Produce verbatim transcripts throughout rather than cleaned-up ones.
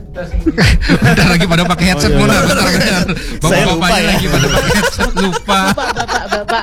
Bentar lagi pada pakai headset, oh, iya, Mona. Bentar, bentar. Bapak-bapaknya ya. Lagi pada pakai headset, lupa. Bapak-bapak.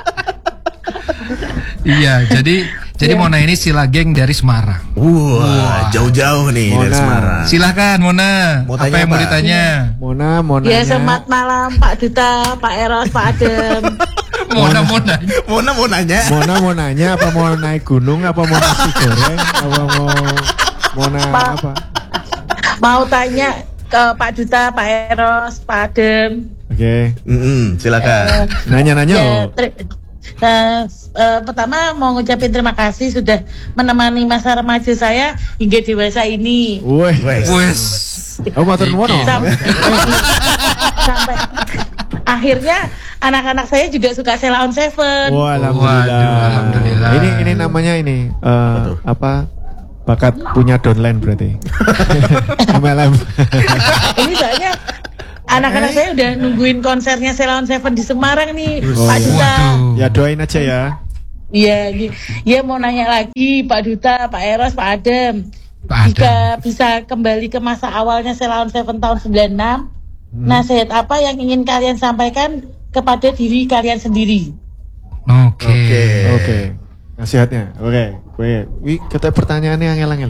Iya, jadi jadi yeah. Mona ini sila geng dari Semarang. Wah, wow, jauh-jauh nih Mona. Dari Semarang. Silahkan Mona. Mau apa yang apa? Mau ditanya? Mona, Mona. Ya, selamat malam Pak Duta, Pak Eros, Pak Adem. Mona, Mona. Mona mau nanya. Mona mau nanya apa mau naik gunung apa mau nasi goreng apa mau Mona pa, apa? Mau tanya ke Pak Duta, Pak Eros, Pak Adem. Oke. Okay. Mm-hmm, silakan. Uh, Nanya-nanya. Ya, oh. Uh, uh, pertama mau ngucapin terima kasih sudah menemani masa remaja saya hingga dewasa ini. Wih, wes. Oh, matur nuwun. Sampai, sampai akhirnya anak-anak saya juga suka Sheila on Seven. Wah, alhamdulillah. Waduh, alhamdulillah. Ini ini namanya ini uh, apa? Bakat punya downline berarti. M L M. Ini soalnya anak-anak saya udah nungguin konsernya Sheila on Seven di Semarang nih, oh, Pak Duta. Ya doain aja ya. Iya, ya mau nanya lagi Pak Duta, Pak Eros, Pak Adem. Pak Adem. Jika bisa kembali ke masa awalnya Sheila on Seven tahun sembilan puluh enam, hmm. nasihat apa yang ingin kalian sampaikan kepada diri kalian sendiri? Oke. Okay. Oke. Okay. Okay. Nasihatnya. Oke. Okay. Wih, kata pertanyaannya angel-angel.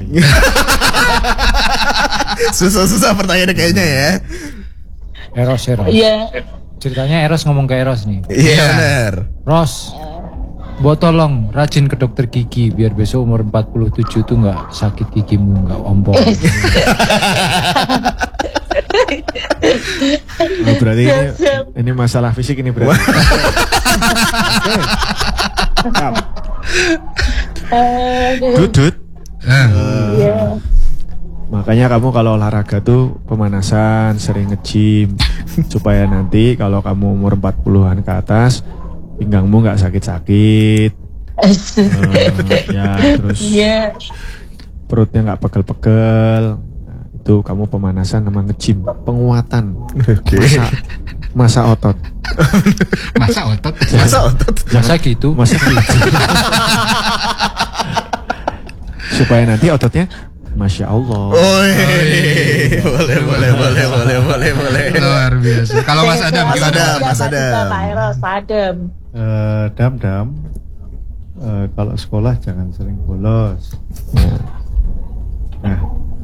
Susah-susah pertanyaannya kayaknya ya. Eros, Eros. Iya. Ceritanya Eros ngomong ke Eros nih. Iya yeah, benar. Ros, buat tolong rajin ke dokter gigi biar besok umur empat puluh tujuh tuh nggak sakit gigimu, nggak ompong. Oh, berarti ini, ini masalah fisik ini berarti. Dudut. Iya. Makanya kamu kalau olahraga tuh pemanasan, sering nge-gym supaya nanti kalau kamu umur empat puluhan ke atas pinggangmu nggak sakit-sakit. uh, ya terus yeah. perutnya nggak pegel-pegel. Nah, itu kamu pemanasan sama nge-gym, penguatan. Masa masa otot. Masa otot. Masa otot. Masa gitu. Masa gitu. Supaya nanti ototnya Masya Allah. Oh, boleh, boleh, boleh, boleh, boleh, boleh. Luar biasa. Kalau Mas Adam gimana? Mas Adam. Pak Eros, Pak Adem. Uh, dam dam. Uh, kalau sekolah jangan sering bolos. Nah. Nah.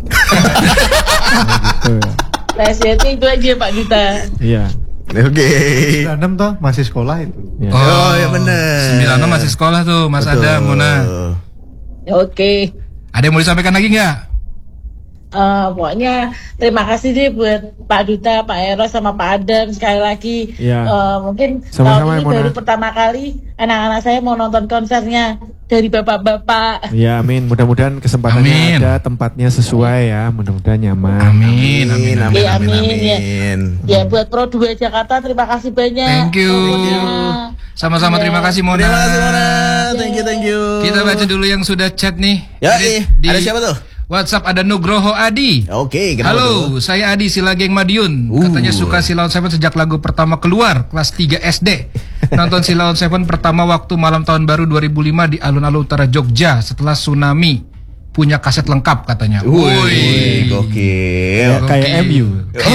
Gitu ya. Nasihatnya itu aja Pak Duta. Iya. Oke. Okay. sembilan enam toh masih sekolah itu. Ya. Oh, oh ya benar. sembilan enam masih sekolah tuh Mas Betul. Adam, Mona. Oke. Okay. Ada yang mau disampaikan lagi nggak? Uh, pokoknya terima kasih deh buat Pak Duta, Pak Eros sama Pak Adem sekali lagi. Ya. Uh, mungkin Sama-sama, tahun ini baru pertama kali anak-anak saya mau nonton konsernya dari bapak-bapak. Ya amin. Mudah-mudahan kesempatannya amin. ada, tempatnya sesuai ya. Mudah-mudahan nyaman. Amin, amin, amin, ya, amin, amin, amin. amin. Ya. ya buat Pro dua Jakarta terima kasih banyak. Thank you. Sama-sama ya. Terima kasih Mona. Terima kasih Mona. Thank you, thank you. Kita baca dulu yang sudah chat nih. Ya, di, di, ada siapa tuh? WhatsApp ada Nugroho Adi. Oke, kenapa Halo, tuh? saya Adi Sila Geng Madiun. Uh. Katanya suka Sheila on Seven sejak lagu pertama keluar kelas tiga S D. Nonton Sheila on Seven pertama waktu malam tahun baru dua ribu lima di alun-alun utara Jogja setelah tsunami. Punya kaset lengkap katanya. Wih, gokil. Kayak M U.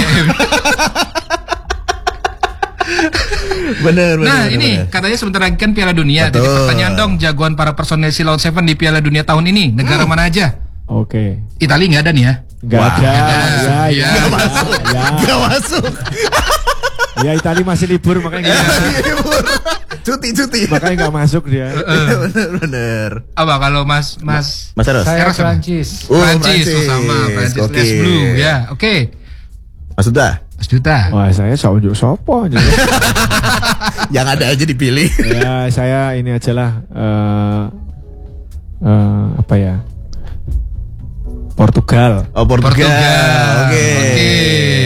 Bener, bener, nah bener, ini bener. katanya sebentar lagi kan Piala Dunia. Jadi pertanyaan dong, jagoan para personel Sheila on Seven di Piala Dunia tahun ini negara hmm. mana aja? Oke. Okay. Italia nggak ada nih ya? Nggak ada. Ya, ya, ya. Nggak masuk. Ya. Nggak masuk. Ya Italia masih libur makanya nggak libur. Cuti, cuti. Makanya nggak masuk dia. Bener, bener. Apa kalau Mas Mas? Mas Eros. Saya Prancis. Oh, Prancis, oh, sama Prancis. Okay. Les Blue ya. Oke. Okay. Mas Duta. Mas Duta. Wah saya unjuk sopo. Yang ada aja dipilih. Ya saya ini aja lah. Uh, uh, apa ya? Portugal. Oh Portugal. Portugal. Oke. Okay. Okay.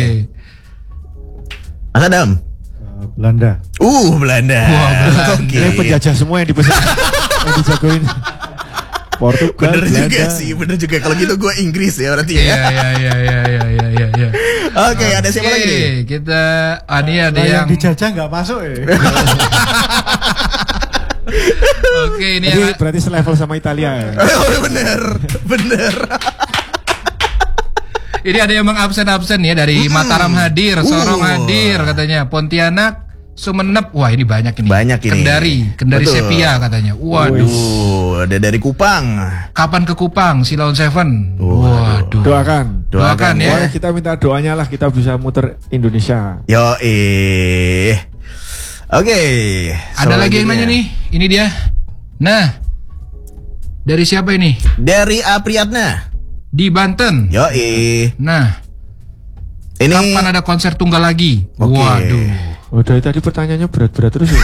Mas Adam. Uh, Belanda. Uh Belanda. Wah, Belanda. Okay. Ini penjajah semua yang dipesan. Yang dijagoin. Portugal. Bener Belanda. juga sih, bener juga. Kalau gitu gue Inggris ya berarti ya. Iya iya iya iya iya iya iya. Oke, ada siapa lagi nih? Kita ah, ini ada nah, yang, yang dijajah nggak masuk ya. Oke, ini Jadi yang... berarti selevel sama Italia ya. Oh, bener, bener. Ini ada yang mengabsen-absen ya dari Mataram hadir, Sorong Uh. hadir katanya, Pontianak, Sumenep, wah ini banyak ini. Banyak ini. Kendari, Kendari Betul. Sepia katanya. Waduh. Uh, ada dari Kupang. Kapan ke Kupang, Silaun Seven? Waduh. Waduh. Doakan. Doakan ya. Pokoknya kita minta doanya lah kita bisa muter Indonesia. Yo eh. Oke. Ada lagi yang nanya nih. Ini dia. Nah, dari siapa ini? Dari Apriyatna. Di Banten. Yo eh. Nah, Ini. kapan ada konser tunggal lagi? Oke. Waduh. Oh, dari tadi pertanyaannya berat-berat terus ya.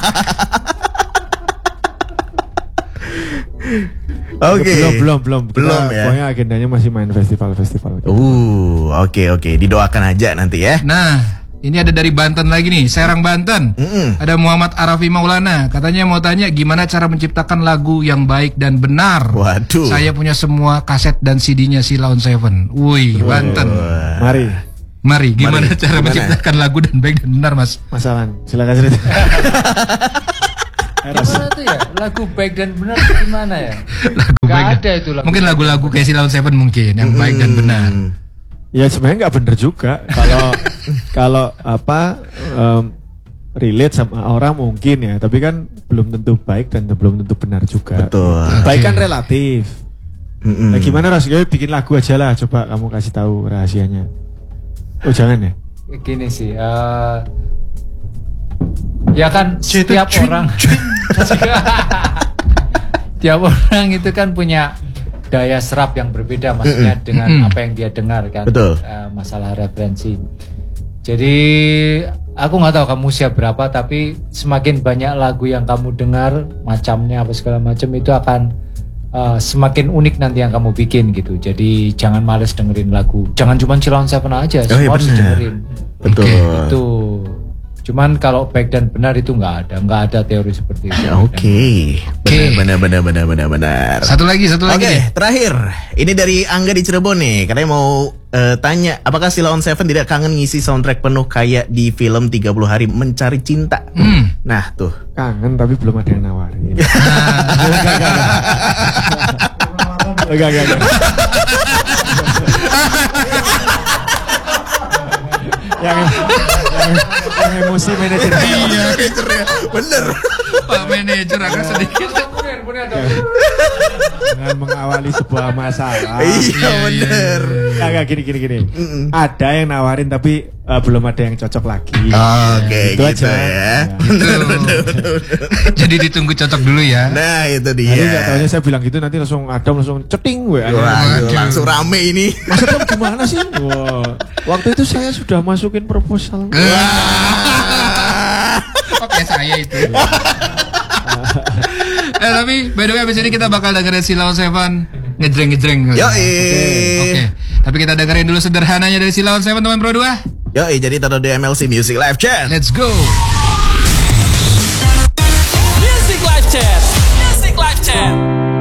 Oke. Belum, belum, belum. Kita Belum ya. Pokoknya agendanya masih main festival-festival. Uh, oke oke. Didoakan aja nanti ya. Nah, ini ada dari Banten lagi nih, Serang Banten. Mm-mm. Ada Muhammad Arafi Maulana. Katanya mau tanya gimana cara menciptakan lagu yang baik dan benar. Waduh. Saya punya semua kaset dan C D-nya Silaun Seven. Wih, Banten. Mari, Mari, gimana Mari, cara gimana? menciptakan lagu dan baik dan benar, Mas? Mas Alan, silakan cerita. Gimana tuh ya? Lagu baik dan benar itu gimana ya? Lagu Gak baik dan- ada itu lagu. Mungkin lagu-lagu kayak Silaun Seven mungkin yang baik dan benar. Hmm. Ya sebenarnya nggak bener juga. Kalau kalau apa em, relate sama orang mungkin ya, tapi kan belum tentu baik dan belum tentu benar juga. Betul. Baik Oke. kan relatif. Mm-mm. Nah, gimana Ras? Gue bikin lagu aja lah. Coba kamu kasih tahu rahasianya. Oh jangan ya? Gini sih, eh, ya kan setiap orang, tiap orang itu kan punya daya serap yang berbeda, maksudnya dengan Mm-mm. apa yang dia dengar kan. Betul. Eh, masalah referensi. Jadi aku nggak tahu kamu usia berapa, tapi semakin banyak lagu yang kamu dengar, macamnya apa segala macam itu akan Uh, semakin unik nanti yang kamu bikin gitu. Jadi jangan males dengerin lagu. Jangan cuma Silaun Seven aja, Oh, iya semua harus benar. dengerin. Betul. Itu. Cuman kalau baik dan benar itu nggak ada, nggak ada teori seperti itu. Oke. Benar benar benar benar benar benar. Satu lagi, satu Oke, lagi nih. terakhir. Ini dari Angga di Cirebon nih. Katanya mau eh, tanya, apakah Silaun Seven tidak kangen ngisi soundtrack penuh kayak di film tiga puluh hari mencari cinta? Hmm. Nah, tuh. Kangen tapi belum ada yang nawarin. Enggak, enggak, enggak. yang, yang, yang emosi manajer. Iya, manajernya. Bener. Pak manajer agak sedikit. Dengan mengawali sebuah masalah. Iya, bener. Enggak, enggak, gini, gini, gini. Ada yang nawarin tapi eh, belum ada yang cocok lagi. Oke, Gitu gitu, aja. ya. Betul. Jadi ditunggu cocok dulu ya. Nah, itu Jadi dia. nggak taunya saya bilang gitu nanti langsung Adam langsung ceting gue. Waduh, langsung rame ini. Mas Adam gimana sih? Wah, waktu itu saya sudah masukin proposal. Oke, saya itu. Eh tapi by the way abis ini kita bakal dengerin Silaun Seven ngejreng-ngejreng. Yoi. Oke. Tapi kita dengerin dulu sederhananya dari Silaun Seven teman Pro dua. Yoi, jadi taruh di M L C Music Live Chat. Let's go. Music Live Chat. Music Live Chat.